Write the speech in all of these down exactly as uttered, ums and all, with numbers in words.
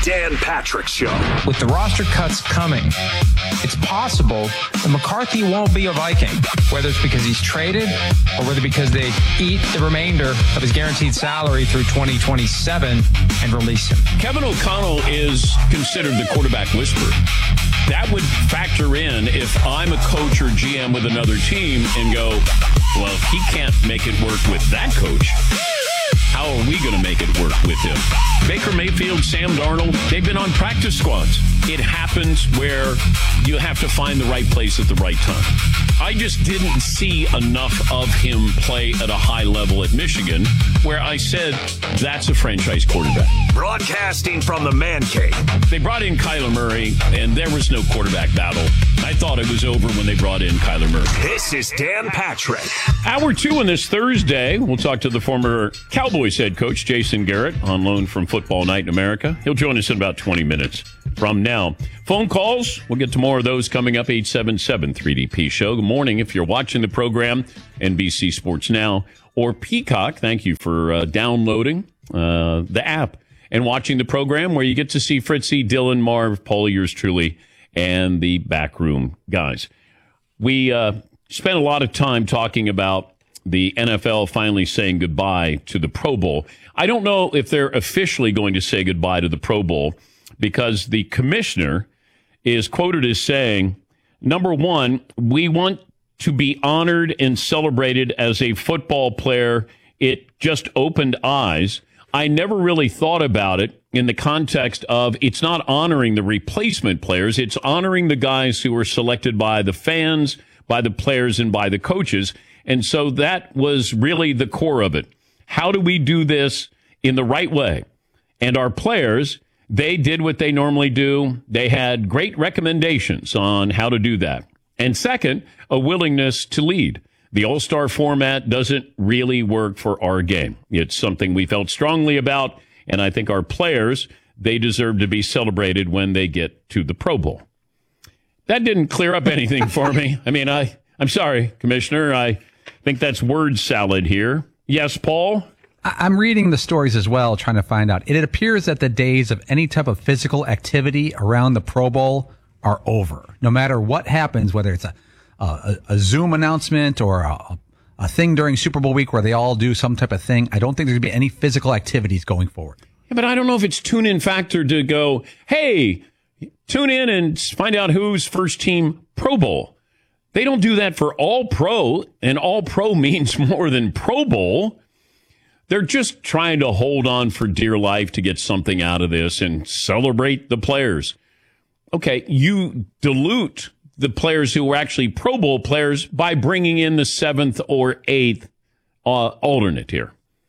Dan Patrick Show. With the roster cuts coming, it's possible that McCarthy won't be a Viking, whether it's because he's traded or whether because they eat the remainder of his guaranteed salary through twenty twenty-seven and release him. Kevin O'Connell is considered the quarterback whisperer. That would factor in if I'm a coach or G M with another team and go, well, if he can't make it work with that coach, how are we going to make it work with him? Baker Mayfield, Sam Darnold, they've been on practice squads. It happens where you have to find the right place at the right time. I just didn't see enough of him play at a high level at Michigan where I said that's a franchise quarterback. Broadcasting from the Man Cave. They brought in Kyler Murray, and there was no quarterback battle. I thought it was over when they brought in Kyler Murray. This is Dan Patrick. Hour two on this Thursday, we'll talk to the former Cowboys head coach, Jason Garrett, on loan from Football Night in America. He'll join us in about twenty minutes from now. Phone calls, we'll get to more of those coming up, eight seven seven three D P Show. Good morning. If you're watching the program, N B C Sports Now or Peacock, thank you for uh, downloading uh, the app and watching the program where you get to see Fritzy, Dylan, Marv, Paul, yours truly, and the backroom guys. We uh, spent a lot of time talking about the N F L finally saying goodbye to the Pro Bowl. I don't know if they're officially going to say goodbye to the Pro Bowl because the commissioner is quoted as saying, number one, we want to be honored and celebrated as a football player. It just opened eyes. I never really thought about it in the context of it's not honoring the replacement players. It's honoring the guys who were selected by the fans, by the players, and by the coaches. And so that was really the core of it. How do we do this in the right way? And our players, they did what they normally do. They had great recommendations on how to do that. And second, a willingness to lead. The All-Star format doesn't really work for our game. It's something we felt strongly about, and I think our players, they deserve to be celebrated when they get to the Pro Bowl. That didn't clear up anything for me. I mean, I, I'm sorry, Commissioner. I think that's word salad here. Yes, Paul? I'm reading the stories as well, trying to find out. It appears that the days of any type of physical activity around the Pro Bowl are over. No matter what happens, whether it's a a, a Zoom announcement or a, a thing during Super Bowl week where they all do some type of thing, I don't think there's going to be any physical activities going forward. Yeah, but I don't know if it's tune-in factor to go, hey, tune in and find out who's first team Pro Bowl. They don't do that for all pro, and all pro means more than Pro Bowl. They're just trying to hold on for dear life to get something out of this and celebrate the players. Okay, you dilute the players who were actually Pro Bowl players by bringing in the seventh or eighth uh, alternate here.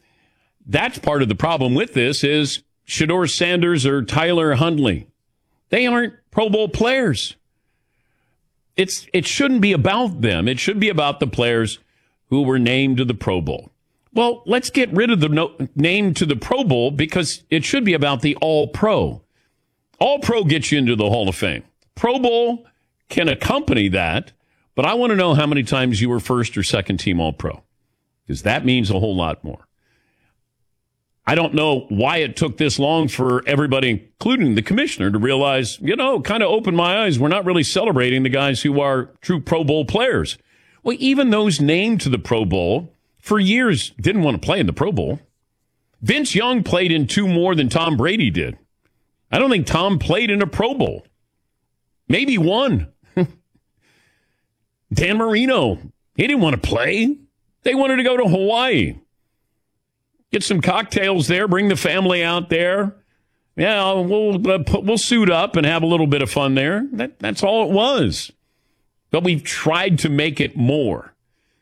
That's part of the problem with this is Shedeur Sanders or Tyler Huntley. They aren't Pro Bowl players. It's it shouldn't be about them. It should be about the players who were named to the Pro Bowl. Well, let's get rid of the no, name to the Pro Bowl because it should be about the All-Pro. All-Pro gets you into the Hall of Fame. Pro Bowl can accompany that, but I want to know how many times you were first or second team All-Pro because that means a whole lot more. I don't know why it took this long for everybody, including the commissioner, to realize, you know, kind of open my eyes. We're not really celebrating the guys who are true Pro Bowl players. Well, even those named to the Pro Bowl for years didn't want to play in the Pro Bowl. Vince Young played in two more than Tom Brady did. I don't think Tom played in a Pro Bowl. Maybe one. Dan Marino, he didn't want to play. They wanted to go to Hawaii. Get some cocktails there, bring the family out there. Yeah, we'll uh, put, we'll suit up and have a little bit of fun there. That, that's all it was. But we've tried to make it more.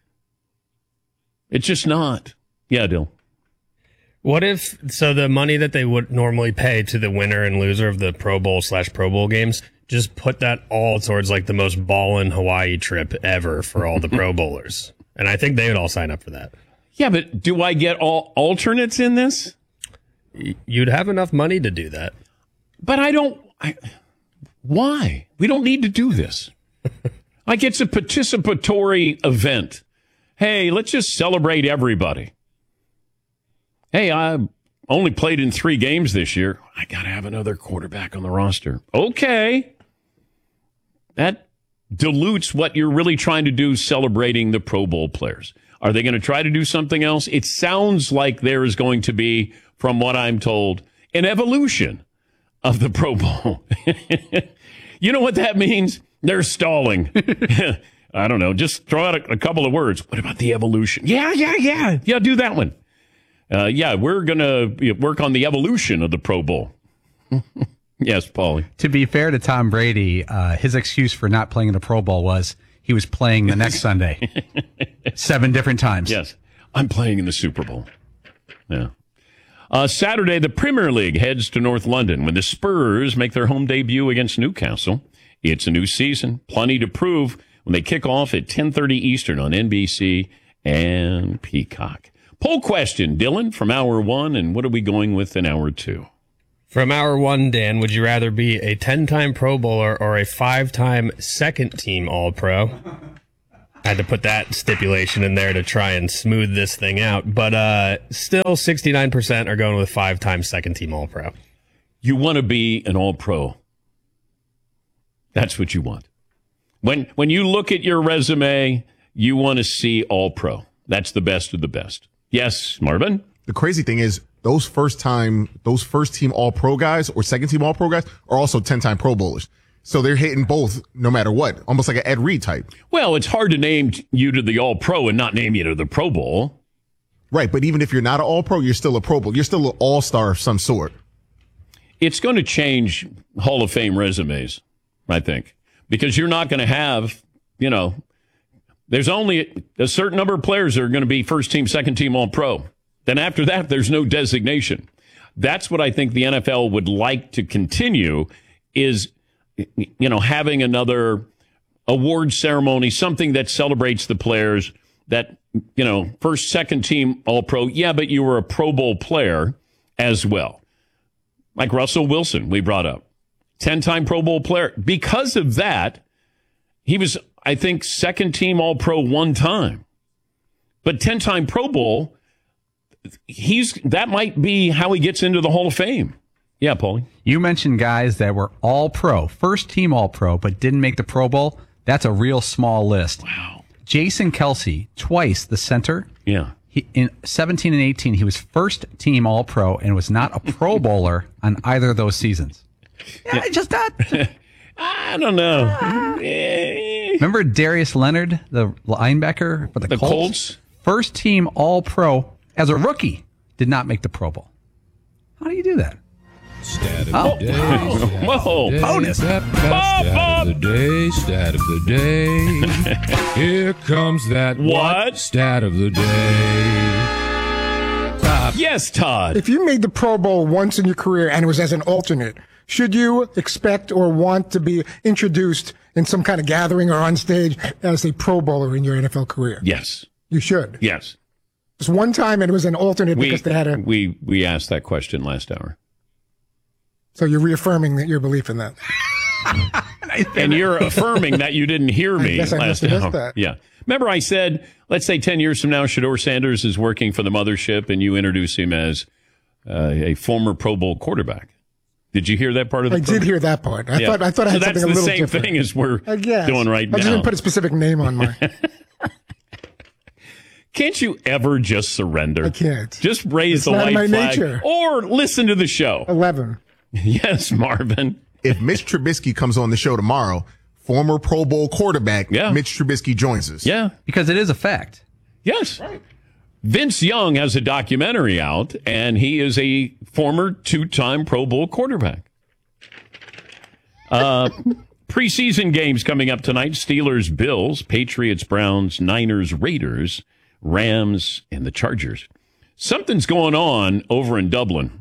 It's just not. Yeah, Dill. What if, so the money that they would normally pay to the winner and loser of the Pro Bowl slash Pro Bowl games, just put that all towards like the most ballin' Hawaii trip ever for all the Pro Bowlers. And I think they would all sign up for that. Yeah, but do I get all alternates in this? You'd have enough money to do that. But I don't. I, why? We don't need to do this. Like it's a participatory event. Hey, let's just celebrate everybody. Hey, I only played in three games this year. I got to have another quarterback on the roster. Okay. That dilutes what you're really trying to do, celebrating the Pro Bowl players. Are they going to try to do something else? It sounds like there is going to be, from what I'm told, an evolution of the Pro Bowl. You know what that means? They're stalling. I don't know. Just throw out a, a couple of words. What about the evolution? Yeah, yeah, yeah. Yeah, do that one. Uh, yeah, we're going to work on the evolution of the Pro Bowl. Yes, Paulie. To be fair to Tom Brady, uh, his excuse for not playing in the Pro Bowl was he was playing the next Sunday. Seven different times. Yes. I'm playing in the Super Bowl. Yeah. Uh, Saturday, the Premier League heads to North London when the Spurs make their home debut against Newcastle. It's a new season. Plenty to prove when they kick off at ten thirty Eastern on N B C and Peacock. Poll question, Dylan, from hour one, and what are we going with in hour two? From hour one, Dan, would you rather be a ten-time Pro Bowler or a five-time second-team All-Pro? I had to put that stipulation in there to try and smooth this thing out. But uh, still, sixty-nine percent are going with five-time second-team All-Pro. You want to be an All-Pro. That's what you want. When when you look at your resume, you want to see All-Pro. That's the best of the best. Yes, Marvin? The crazy thing is those first time, those first team All-Pro guys or second team All-Pro guys are also ten-time Pro Bowlers. So they're hitting both no matter what, almost like an Ed Reed type. Well, it's hard to name you to the All-Pro and not name you to the Pro Bowl. Right, but even if you're not an All-Pro, you're still a Pro Bowl. You're still an All-Star of some sort. It's going to change Hall of Fame resumes, I think, because you're not going to have, you know, there's only a certain number of players that are going to be first team, second team All-Pro. Then after that, there's no designation. That's what I think the N F L would like to continue is, you know, having another award ceremony, something that celebrates the players that, you know, first, second team All-Pro. Yeah, but you were a Pro Bowl player as well. Like Russell Wilson, we brought up. ten-time Pro Bowl player. Because of that, he was, I think, second team All-Pro one time. But ten-time Pro Bowl, he's that might be how he gets into the Hall of Fame. Yeah, Paulie. You mentioned guys that were all pro, first team all pro, but didn't make the Pro Bowl. That's a real small list. Wow. Jason Kelce, twice the center. Yeah. He, in seventeen and eighteen, he was first team all pro and was not a Pro Bowler on either of those seasons. Yeah, Yeah. just not. I don't know. Eh. Remember Darius Leonard, the linebacker for the, The Colts? Colts? First team all pro as a rookie, did not make the Pro Bowl. How do you do that? Stat of Oh. the day. Stat Whoa. of the day. Bonus. Stat, stat, stat of the day. Stat of the day. Here comes that What? Stat of the day. Top. Yes, Todd. If you made the Pro Bowl once in your career and it was as an alternate, should you expect or want to be introduced in some kind of gathering or on stage as a Pro Bowler in your N F L career? Yes. You should. Yes. Just one time and it was an alternate We, because they had a... we, we asked that question last hour. So you're reaffirming that your belief in that. And you're affirming that you didn't hear me guess I last must have missed hour. that. Yeah. Remember I said, let's say ten years from now, Shedeur Sanders is working for the mothership and you introduce him as uh, a former Pro Bowl quarterback. Did you hear that part of the I program? did hear that part. I Yeah. thought I thought I So had that's something a the little same different. thing as we're I guess. doing right I now. just didn't put a specific name on my... Can't you ever just surrender? I can't. Just raise It's the not white in my flag nature. or listen to the show. eleven. Yes, Marvin. If Mitch Trubisky comes on the show tomorrow, former Pro Bowl quarterback, Yeah. Mitch Trubisky joins us. Yeah. Because it is a fact. Yes. Vince Young has a documentary out, and he is a former two-time Pro Bowl quarterback. Uh, preseason games coming up tonight. Steelers, Bills, Patriots, Browns, Niners, Raiders, Rams, and the Chargers. Something's going on over in Dublin.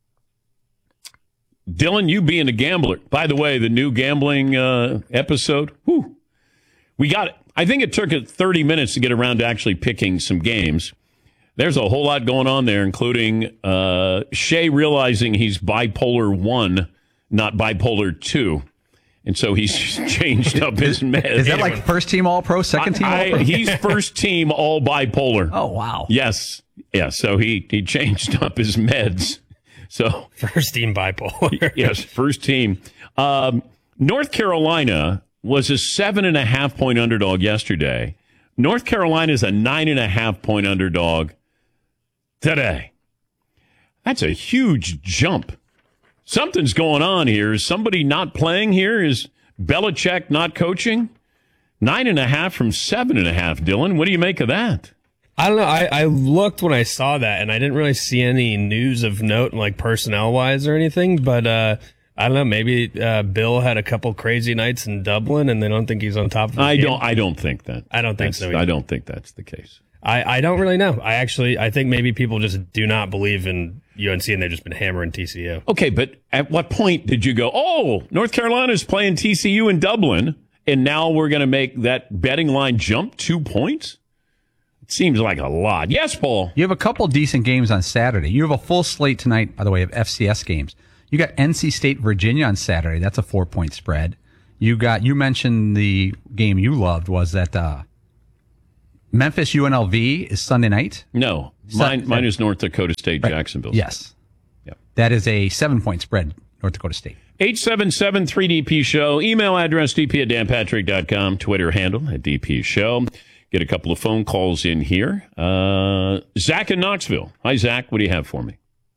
Dylan, you being a gambler. By the way, the new gambling uh, episode, whew, we got it. I think it took it thirty minutes to get around to actually picking some games. There's a whole lot going on there, including uh, Shea realizing he's bipolar one, not bipolar two. And so he's changed up his meds. Is that like first team all pro, second team all I, pro? he's first team all bipolar. Oh, wow. Yes. Yeah, so he, he changed up his meds. So First team bipolar. yes, first team. Um, North Carolina was a seven and a half point underdog yesterday. North Carolina is a nine and a half point underdog today. That's a huge jump. Something's going on here. Is somebody not playing here? Is Belichick not coaching? Nine and a half from seven and a half, Dylan. What do you make of that? I don't know. I, I looked when I saw that, and I didn't really see any news of note, like personnel-wise or anything. But uh, I don't know. Maybe uh, Bill had a couple crazy nights in Dublin, and they don't think he's on top of his I game. don't. I don't think that. I don't think That's- so either. I don't think that's the case. I, I don't really know. I actually I think maybe people just do not believe in U N C, and they've just been hammering T C U. Okay, but at what point did you go, oh, North Carolina's playing T C U in Dublin, and now we're going to make that betting line jump two points? It seems like a lot. Yes, Paul. You have a couple decent games on Saturday. You have a full slate tonight, by the way, of F C S games. You got N C State, Virginia on Saturday. That's a four-point spread. You got, you mentioned the game you loved was that uh, Memphis U N L V is Sunday night. No, Seven- mine, mine is North Dakota State, Right. Jacksonville. Yes. Yep. That is a seven-point spread, North Dakota State. eight seven seven three D P Show. Email address d p at dan patrick dot com. Twitter handle at D P Show. Get a couple of phone calls in here. Uh, Zach in Knoxville. Hi, Zach. What do you have for me?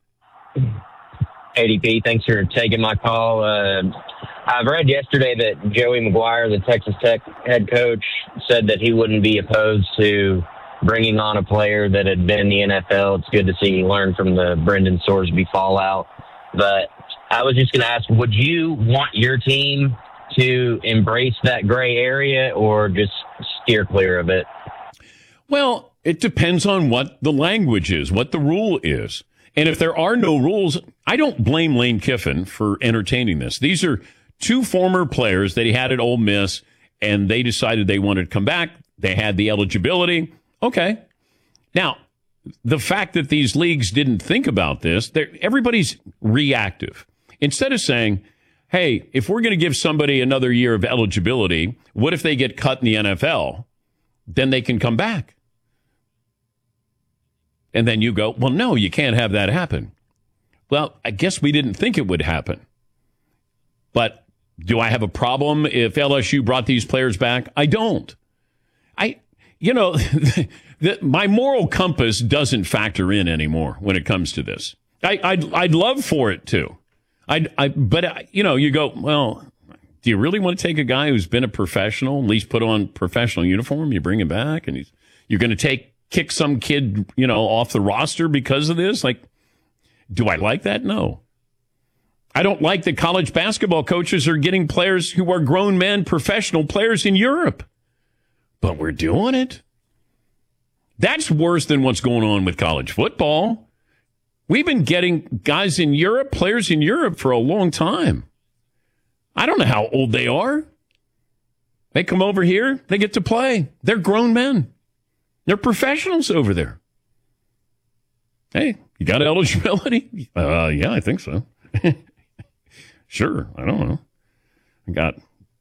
A D P, thanks for taking my call. Uh, I've read yesterday that Joey McGuire, the Texas Tech head coach, said that he wouldn't be opposed to bringing on a player that had been in the N F L. It's good to see he learned from the Brendan Sorsby fallout. But I was just going to ask, would you want your team to embrace that gray area or just steer clear of it? Well, it depends on what the language is, what the rule is. And if there are no rules, I don't blame Lane Kiffin for entertaining this. These are two former players that he had at Ole Miss, and they decided they wanted to come back. They had the eligibility. Okay. Now, the fact that these leagues didn't think about this, everybody's reactive. Instead of saying, hey, if we're going to give somebody another year of eligibility, what if they get cut in the N F L? Then they can come back. And then you go, well, no, you can't have that happen. Well, I guess we didn't think it would happen. But do I have a problem if L S U brought these players back? I don't. I, you know, the, my moral compass doesn't factor in anymore when it comes to this. I, I'd, I'd love for it to. I, I, but, I, you know, you go, well, do you really want to take a guy who's been a professional, at least put on professional uniform? You bring him back and he's, you're going to take, kick some kid, you know, off the roster because of this? Like, do I like that? No. I don't like that college basketball coaches are getting players who are grown men, professional players in Europe. But we're doing it. That's worse than what's going on with college football. We've been getting guys in Europe, players in Europe for a long time. I don't know how old they are. They come over here, they get to play. They're grown men. They're professionals over there. Hey, you got eligibility? Uh, yeah, I think so. Sure, I don't know. I got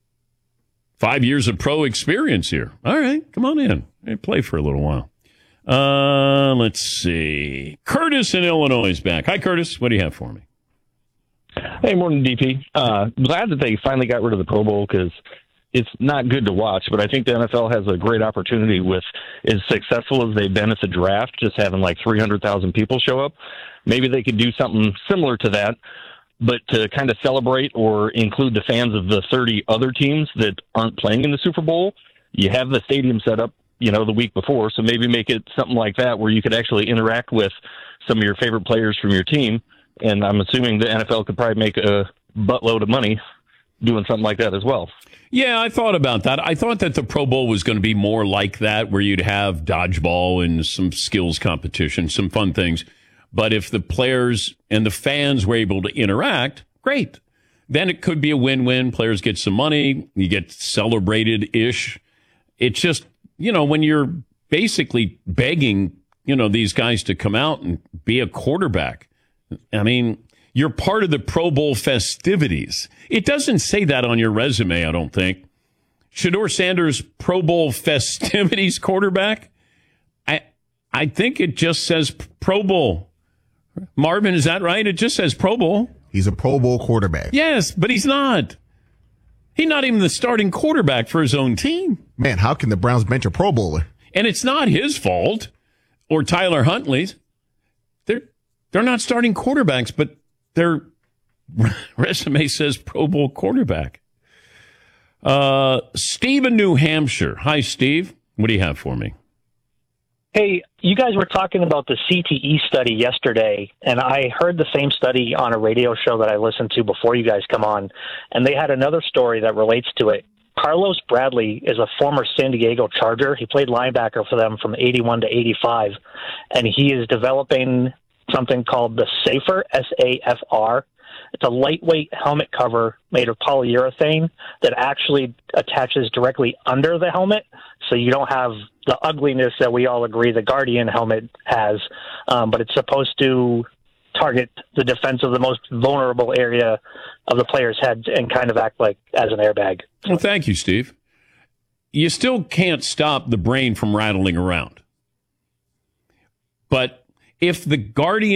five years of pro experience here. All right, come on in. Hey, play for a little while. Uh, let's see. Curtis in Illinois is back. Hi, Curtis. What do you have for me? Hey, morning, D P. Uh, glad that they finally got rid of the Pro Bowl because it's not good to watch, but I think the N F L has a great opportunity with as successful as they've been at the draft, just having like three hundred thousand people show up. Maybe they could do something similar to that, but to kind of celebrate or include the fans of the thirty other teams that aren't playing in the Super Bowl. You have the stadium set up, you know, the week before, so maybe make it something like that where you could actually interact with some of your favorite players from your team. And I'm assuming the N F L could probably make a buttload of money doing something like that as well. Yeah, I thought about that. I thought that the Pro Bowl was going to be more like that, where you'd have dodgeball and some skills competition, some fun things. But if the players and the fans were able to interact, great. Then it could be a win-win. Players get some money. You get celebrated-ish. It's just, you know, when you're basically begging, you know, these guys to come out and be a quarterback, I mean, you're part of the Pro Bowl festivities. It doesn't say that on your resume, I don't think. Shedeur Sanders, Pro Bowl festivities quarterback? I I think it just says Pro Bowl. Marvin, is that right? It just says Pro Bowl. He's a Pro Bowl quarterback. Yes, but he's not. He's not even the starting quarterback for his own team. Man, how can the Browns bench a Pro Bowler? And it's not his fault or Tyler Huntley's. They're they're not starting quarterbacks, but their resume says Pro Bowl quarterback. Uh, Steve in New Hampshire. Hi, Steve. What do you have for me? Hey, you guys were talking about the C T E study yesterday, and I heard the same study on a radio show that I listened to before you guys come on, and they had another story that relates to it. Carlos Bradley is a former San Diego Charger. He played linebacker for them from eighty-one to eighty-five, and he is developing something called the SAFR, S A F R. It's a lightweight helmet cover made of polyurethane that actually attaches directly under the helmet, so you don't have the ugliness that we all agree the Guardian helmet has, um, but it's supposed to target the defense of the most vulnerable area of the player's head and kind of act like as an airbag. Well, thank you, Steve. You still can't stop the brain from rattling around. But if the Guardian